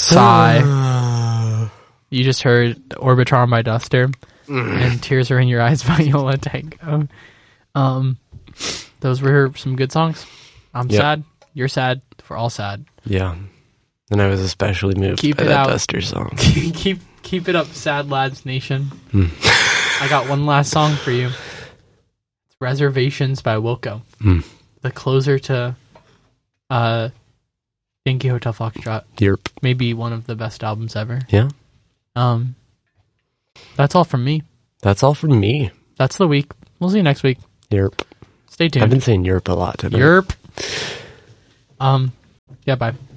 Sigh. You just heard Orbitron by Duster and Tears Are in Your Eyes by Yola Tango. Those were some good songs. I'm sad. You're sad. We're all sad. Yeah. And I was especially moved by that Duster song. Keep it up, Sad Lads Nation. I got one last song for you. It's Reservations by Wilco. The closer to Yankee Hotel Foxtrot. Yerp. Maybe one of the best albums ever. Yeah. That's all from me. That's all from me. That's the week. We'll see you next week. Yerp. Stay tuned. I've been saying yerp a lot today. Yerp. Yeah, bye.